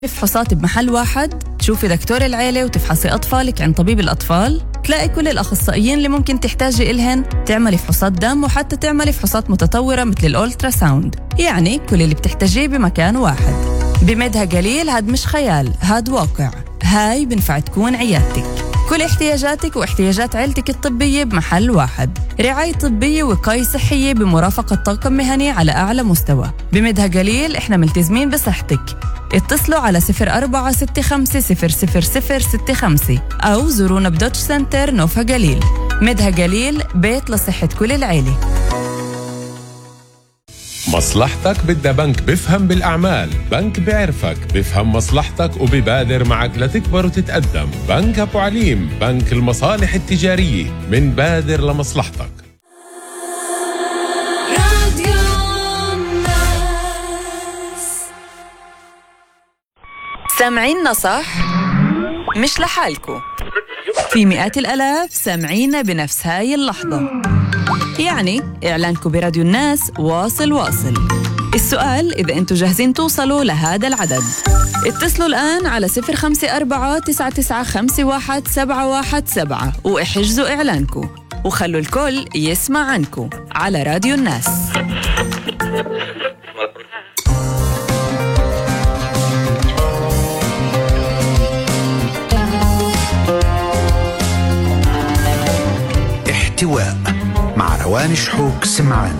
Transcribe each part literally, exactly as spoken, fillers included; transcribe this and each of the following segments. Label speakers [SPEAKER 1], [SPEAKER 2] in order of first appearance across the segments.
[SPEAKER 1] فحوصات بمحل واحد، تشوفي دكتور العيلة وتفحصي أطفالك عند طبيب الأطفال، تلاقي كل الأخصائيين اللي ممكن تحتاجي إلهن، تعملي فحوصات دم وحتى تعملي فحوصات متطورة مثل الأولترا ساوند. يعني كل اللي بتحتاجيه بمكان واحد. بمدها قليل هاد مش خيال، هاد واقع. هاي بنفع تكون عيادتك، كل احتياجاتك واحتياجات عيلتك الطبية بمحل واحد. رعاية طبية ووقاية صحية بمرافقة طاقم مهني على أعلى مستوى. بمدها قليل إحنا ملتزمين بصحتك. اتصلوا على صفر أربعة ستة خمسة صفر صفر صفر ستة خمسة أو زورونا بدوتش سنتر نوفا قليل. مدها قليل، بيت لصحة كل العيلة.
[SPEAKER 2] مصلحتك بدها بنك بفهم بالأعمال، بنك بيعرفك، بفهم مصلحتك وبيبادر معك لتكبر وتتقدم. بنك أبو عليم، بنك المصالح التجارية، من بادر لمصلحتك.
[SPEAKER 1] سامعيننا صح؟ مش لحالكو، في مئات الألاف سامعينا بنفس هاي اللحظة. يعني إعلانكو براديو الناس واصل واصل. السؤال إذا أنتوا جاهزين توصلوا لهذا العدد. اتصلوا الآن على صفر خمسة أربعة تسعة تسعة خمسة واحد سبعة واحد سبعة واحجزوا إعلانكو وخلوا الكل يسمع عنكو على راديو الناس.
[SPEAKER 3] احتواء مع روان شحوك سمعان.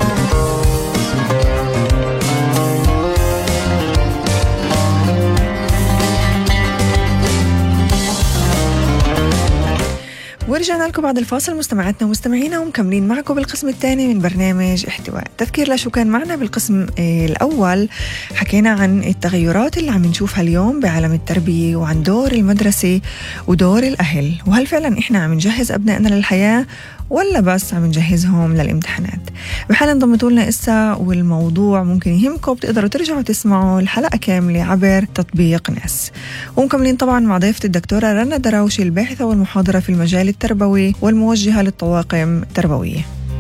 [SPEAKER 4] ورجعنا لكم بعد الفاصل مستمعاتنا ومستمعينا ومكملين معكم بالقسم الثاني من برنامج احتواء. تذكير لشو كان معنا بالقسم الأول، حكينا عن التغيرات اللي عم نشوفها اليوم بعالم التربية وعن دور المدرسة ودور الأهل، وهل فعلا إحنا عم نجهز أبنائنا للحياة ولا بس عم نجهزهم للامتحانات. بحال انضمتوا لنا إسا والموضوع ممكن يهمكم، بتقدروا ترجعوا تسمعوا الحلقة كاملة عبر تطبيق ناس. ومكملين طبعا مع ضيفتي الدكتورة رنا دراوشي، الباحثة والمحاضرة في المجال التربوي والموجهة للطواقم التربوية.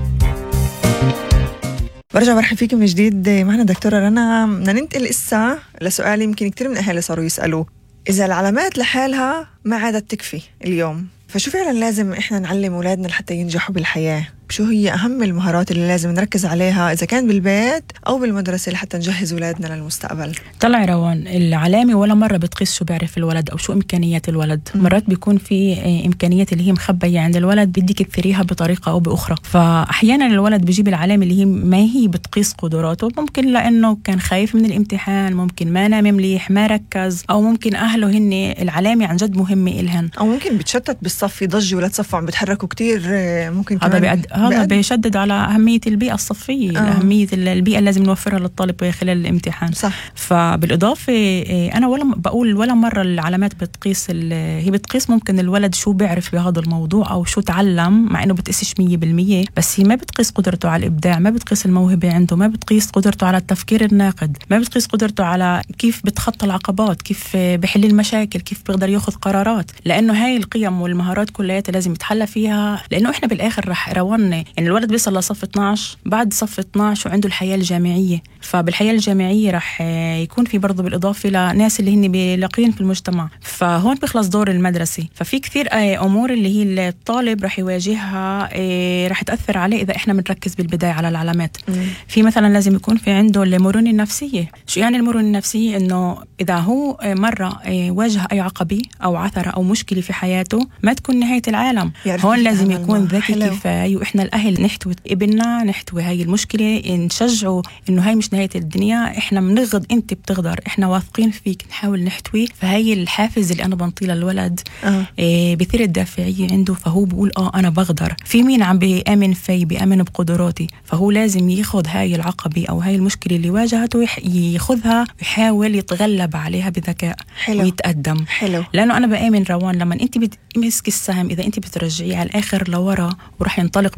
[SPEAKER 4] برجع برحب فيك من جديد معنا دكتورة رنا. بدنا ننتقل إسا لسؤال يمكن كتير من أهالي صاروا يسألوا، إذا العلامات لحالها ما عادت تكفي اليوم، فشو فعلا لازم إحنا نعلم أولادنا لحتى ينجحوا بالحياة؟ شو هي أهم المهارات اللي لازم نركز عليها إذا كان بالبيت أو بالمدرسة لحتى نجهز أولادنا للمستقبل؟
[SPEAKER 5] طلع روان، العلامة ولا مرة بتقيس شو بيعرف الولد أو شو إمكانيات الولد. م. مرات بيكون في إمكانيات اللي هي مخبية عند الولد بدك تثريها بطريقة أو بأخرى. فأحيانا الولد بيجيب العلامة اللي هي ما هي بتقيس قدراته، ممكن لأنه كان خايف من الامتحان، ممكن ما نام مليح، ما ركز، أو ممكن أهله هن العلامة عن جد مهمة إلهن،
[SPEAKER 4] أو ممكن بتشتت بالصف في ضجة ولا تصفوا عم بتحركوا كتير. ممكن
[SPEAKER 5] هذا بيقد... هذا بيشدد على أهمية البيئة الصفية. آه. أهمية البيئة اللي لازم نوفرها للطالب خلال الامتحان.
[SPEAKER 4] صح.
[SPEAKER 5] فبالإضافة أنا ولا بقول ولا مرة العلامات بتقيس، هي بتقيس ممكن الولد شو بيعرف بهذا الموضوع أو شو تعلم، مع إنه بتقيسش مية بالمية، بس هي ما بتقيس قدرته على الإبداع، ما بتقيس الموهبة عنده، ما بتقيس قدرته على التفكير الناقد، ما بتقيس قدرته على كيف بتخطى العقبات، كيف بحل المشاكل، كيف بيقدر ياخذ قرارات. لأنه هاي القيم والمهارات كلها لازم يتحلى فيها، لأنه إحنا بالآخر رح رونا يعني الولد بيصل لصف اثناشر، بعد صف اثناشر وعنده الحياة الجامعية، فبالحياة الجامعية رح يكون في برضه بالإضافة لناس اللي هن بلاقين في المجتمع، فهون بيخلص دور المدرسة. ففي كثير أمور اللي هي الطالب رح يواجهها رح تأثر عليه إذا إحنا بنركز بالبداية على العلامات. م. في مثلا لازم يكون في عنده المرونة النفسية. شو يعني المرونة النفسية؟ إنه إذا هو مرة واجه أي عقبة أو عثرة أو مشكلة في حياته ما تكون نهاية العالم. هون لازم يكون ذكي كفاية، وإحنا الأهل نحتوي ابننا، نحتوي هاي المشكلة، نشجعه إنه هاي مش نهاية الدنيا، إحنا بنغض، أنت بتقدر، إحنا واثقين فيك، نحاول نحتوي. فهاي الحافز اللي أنا بنطيله للولد آه. إيه بثير الدافعية عنده، فهو بقول آه أنا بقدر. في مين عم بيأمن في بيأمن بقدراتي، فهو لازم ياخد هاي العقبة أو هاي المشكلة اللي واجهته ياخذها ويحاول يتغلب عليها بذكاء. حلو. ويتقدم. حلو. لأنه أنا بآمن روان لما أنت بتمسك السهم، إذا أنت بترجعيه على الآخر لورا وراح ينطلق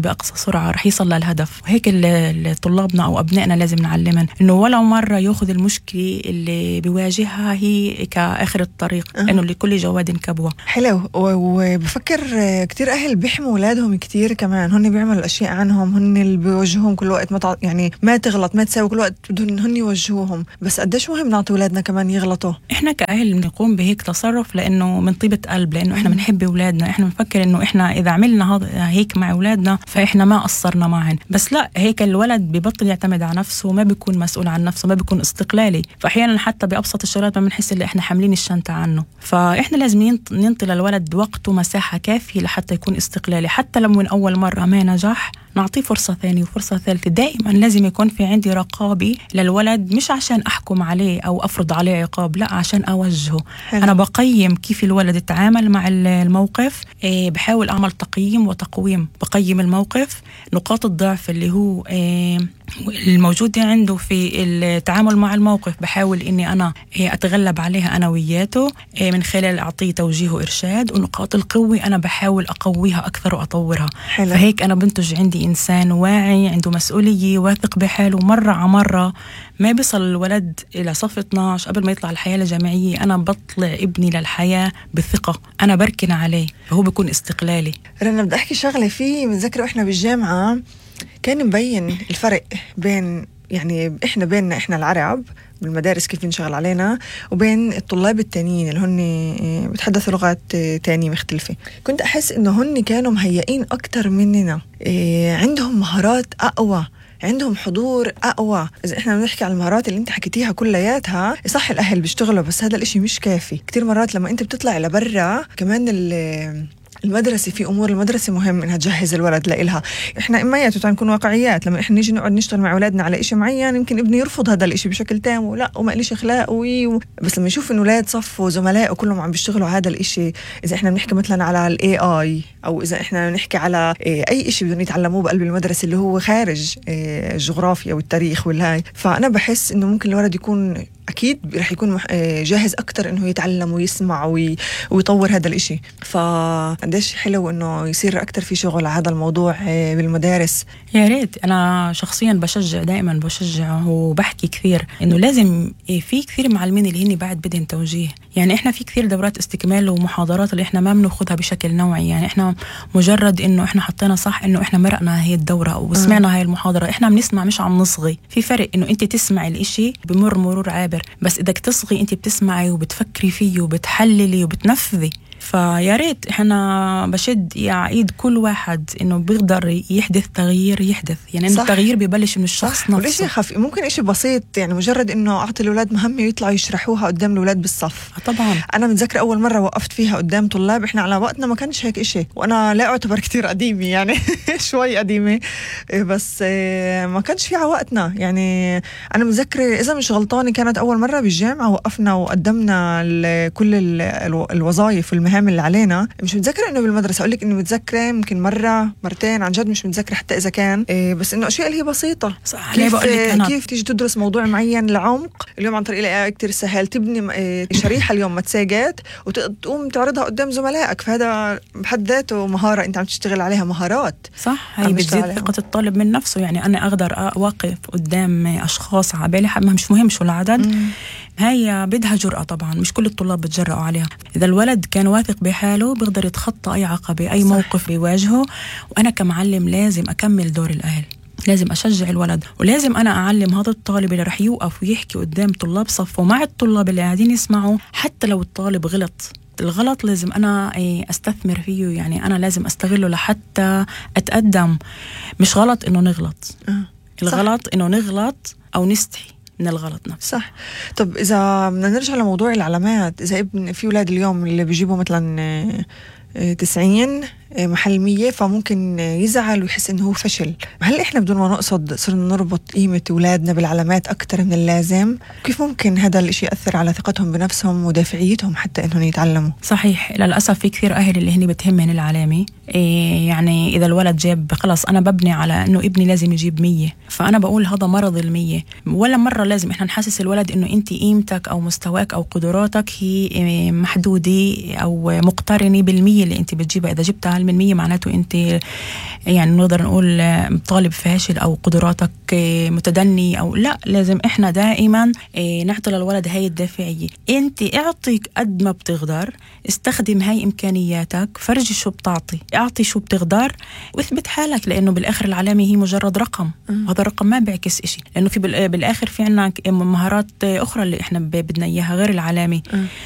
[SPEAKER 5] بأقصى سرعة رح يصل للهدف. هيك طلابنا أو أبنائنا لازم نعلمن إنه ولا مرة يأخذ المشكلة اللي بيواجهها هي كآخر الطريق، لأنه لكل جواد كبوة.
[SPEAKER 4] حلو. وبفكر كتير أهل بيحموا أولادهم كتير كمان، هن بيعملوا الأشياء عنهم، هن اللي بيوجهوهم كل وقت، ما تع... يعني ما تغلط ما تساوي كل وقت بدهم هن يوجهوهم. بس قديش مهم نعطي أولادنا كمان يغلطوا.
[SPEAKER 5] إحنا كأهل بنقوم بهيك تصرف لأنه من طيبة قلب، لأنه إحنا بنحب أولادنا. إحنا بنفكر إنه إحنا إذا عملنا هذا هيك مع أولادنا فإحنا ما قصرنا معهم. بس لا، هيك الولد ببطل يعتمد على نفسه، ما بيكون مسؤول عن نفسه، ما بيكون استقلالي. فأحيانا حتى بأبسط الشغلات ما بنحس اللي إحنا حاملين الشنطة عنه. فإحنا لازم ننطي للولد وقته مساحة كافية لحتى يكون استقلالي. حتى لو من أول مرة ما نجح نعطيه فرصة ثانية وفرصة ثالثة. دائما لازم يكون في عندي رقابة للولد، مش عشان أحكم عليه أو أفرض عليه عقاب، لا عشان أوجهه. حلو. أنا بقيم كيف الولد يتعامل مع الموقف، إيه بحاول أعمل تقييم وتقويم. بقيم الموقف، نقاط الضعف اللي هو إيه الموجودة عنده في التعامل مع الموقف بحاول إني أنا إيه أتغلب عليها أنا وياته إيه من خلال أعطيه توجيه وإرشاد. ونقاط القوة أنا بحاول أقويها أكثر وأطورها. حلو. فهيك أنا بنتج عندي إنسان واعي عنده مسؤولية واثق بحاله. مرة على مرة ما بيصل الولد إلى صف اثناشر قبل ما يطلع الحياة الجامعية أنا بطلع ابني للحياة بثقة، أنا بركن عليه فهو بيكون استقلالي.
[SPEAKER 4] رنا بدي أحكي شغلة فيه بنذكر إحنا بالجامعة كان مبين الفرق بين يعني إحنا بيننا إحنا العرب بالمدارس كيف نشغل علينا وبين الطلاب التانيين اللي هن بتحدثوا لغات تانية مختلفة. كنت أحس إنه هن كانوا مهيئين أكتر مننا، عندهم مهارات أقوى، عندهم حضور أقوى. إذا إحنا بنحكي عن المهارات اللي أنت حكيتيها كلياتها صح الأهل بيشتغلوا، بس هذا الإشي مش كافي. كتير مرات لما أنت بتطلع لبرا كمان المدرسة في أمور المدرسة مهم إنها تجهز الولد لإلها. إحنا إميات وتعال نكون واقعيات، لما إحنا نيجي نقعد نشتغل مع أولادنا على إشي معين يمكن ابني يرفض هذا الإشي بشكل تام ولا وما إليش أخلاق وي و... بس لما يشوف إن أولاد صف وزملاء وكلهم عم بيشتغلوا هذا الإشي، إذا إحنا بنحكي مثلا على ال إيه آي أو إذا إحنا بنحكي على أي إشي بدهم يتعلموه بقلب المدرسة اللي هو خارج الجغرافيا والتاريخ والهاي، فأنا بحس إنه ممكن الولد يكون أكيد رح يكون جاهز أكتر إنه يتعلم ويسمع وي... ويطور هذا الإشي. فقديش حلو إنه يصير أكتر في شغل على هذا الموضوع بالمدارس.
[SPEAKER 5] يا ريت. أنا شخصيا بشجع، دائما بشجع وبحكي كثير إنه لازم في كثير معلمين اللي هني بعد بدين توجيه. يعني إحنا في كثير دورات استكمال ومحاضرات اللي إحنا ما بناخذها بشكل نوعي. يعني إحنا مجرد إنه إحنا حطينا صح إنه إحنا مرقنا هاي الدورة وسمعنا هاي المحاضرة، إحنا بنسمع مش عم نصغي. في فرق إنه أنت تسمعي الإشي بمر مرور عابر، بس إذا تصغي أنت بتسمعي وبتفكري فيه وبتحللي وبتنفذي. فيا ريت احنا بشد يعيد كل واحد انه بيقدر يحدث تغيير يحدث. يعني انه التغيير ببلش من الشخص نفسه.
[SPEAKER 4] وليش يخاف؟ ممكن اشي بسيط، يعني مجرد انه اعطي الاولاد مهمه ويطلعوا يشرحوها قدام الاولاد بالصف.
[SPEAKER 5] طبعا
[SPEAKER 4] انا متذكره اول مره وقفت فيها قدام طلاب، احنا على وقتنا ما كانش هيك اشي، وانا لا اعتبر كتير قديمه يعني شوي قديمه، بس ما كانش في على وقتنا. يعني انا متذكره اذا مش غلطانه كانت اول مره بالجامعه وقفنا وقدمنا كل الوظائف والمهام اللي علينا. مش متذكرة انه بالمدرسة، اقول لك اني متذكرة يمكن مرة مرتين عن جد، مش متذكرة حتى اذا كان إيه، بس انه اشياء اللي هي بسيطة. كيف أنا. كيف تيجي تدرس موضوع معين لعمق اليوم عن طريق الاي كتير سهل تبني إيه شريحة اليوم ما تساقط وتقوم تعرضها قدام زملائك، فهذا بحد ذاته مهارة انت عم تشتغل عليها. مهارات
[SPEAKER 5] صح، هي بتزيد ثقة الطالب من نفسه. يعني انا اقدر اوقف قدام اشخاص عبالي مش مهم شو العدد، مم. هاي بدها جرأة طبعا، مش كل الطلاب بتجرأوا عليها. إذا الولد كان واثق بحاله بيقدر يتخطى أي عقبة أي صح. موقف بيواجهه. وأنا كمعلم لازم أكمل دور الأهل، لازم أشجع الولد، ولازم أنا أعلم هذا الطالب اللي رح يوقف ويحكي قدام طلاب صفه مع الطلاب اللي قاعدين يسمعوا. حتى لو الطالب غلط، الغلط لازم أنا أستثمر فيه، يعني أنا لازم أستغله لحتى أتقدم. مش غلط إنه نغلط، أه. الغلط إنه نغلط أو نستحي من الغلط نفسه.
[SPEAKER 4] صح. طب إذا بدنا نرجع لموضوع العلامات، إذا ابن في أولاد اليوم اللي بيجيبوا مثلا تسعين محل مية فممكن يزعل ويحس إنه هو فشل، هل إحنا بدون ما نقصد صرنا نربط قيمة أولادنا بالعلامات أكتر من اللازم؟ كيف ممكن هذا الإشي يأثر على ثقتهم بنفسهم ودافعيتهم حتى إنهم يتعلموا؟
[SPEAKER 5] صحيح، للأسف في كثير أهل اللي هني بتهمن العلامة. إيه يعني إذا الولد جاب خلاص أنا ببني على إنه ابني لازم يجيب مية، فأنا بقول هذا مرض المية. ولا مرة لازم إحنا نحسس الولد إنه أنت قيمتك أو مستواك أو قدراتك هي محدودة أو مقترنة بالمية اللي أنت بتجيبها. إذا جبتها من مية معناته أنت يعني نقدر نقول طالب فاشل أو قدراتك متدني أو لا. لازم إحنا دائما نعطي للولد هاي الدافعية. أنت اعطي قد ما بتقدر، استخدم هاي إمكانياتك، فرجي شو بتعطي، اعطي شو بتقدر واثبت حالك، لأنه بالآخر العلامة هي مجرد رقم، وهذا الرقم ما بيعكس إشي، لأنه في بالآخر في عنا مهارات أخرى اللي إحنا بدنا إياها غير العلامة.